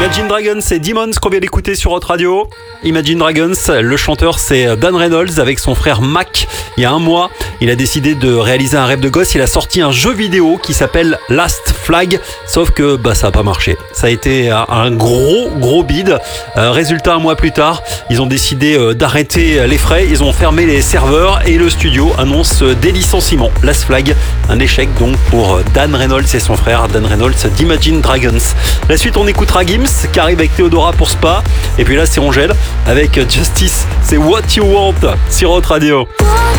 Imagine Dragons, c'est Demons qu'on vient d'écouter sur Hot Radio. Imagine Dragons, le chanteur c'est Dan Reynolds avec son frère Mac. Il y a un mois, il a décidé de réaliser un rêve de gosse. Il a sorti un jeu vidéo qui s'appelle Last Flag. Sauf que ça n'a pas marché. Ça a été un gros bid. Résultat, un mois plus tard, ils ont décidé d'arrêter les frais. Ils ont fermé les serveurs et le studio annonce des licenciements. Last Flag, un échec donc pour Dan Reynolds et son frère Dan Reynolds d'Imagine Dragons. La suite, on écoutera Gims qui arrive avec Théodora pour Spa. Et puis là, c'est Angèle avec Justice. C'est What You Want sur Hot Radio.